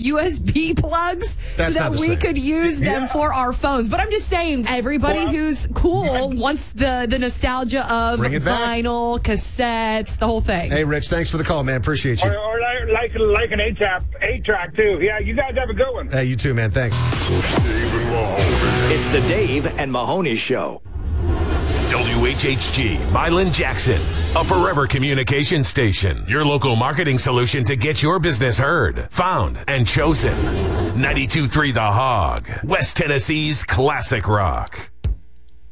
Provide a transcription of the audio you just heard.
USB plugs That's so not that the we same. could use them for our phones. But I'm just saying, everybody who's cool wants the nostalgia of Bring it back. vinyl, cassettes, the whole thing. Hey, Rich, thanks for the call, man. Appreciate you. Or like an 8-track, too. Yeah, you guys have a good one. Hey, you too, man. Thanks. Dave and Mahoney. It's the Dave and Mahoney Show. WHHG, Milan Jackson, a forever communication station. Your local marketing solution to get your business heard, found, and chosen. 92.3 The Hog, West Tennessee's classic rock.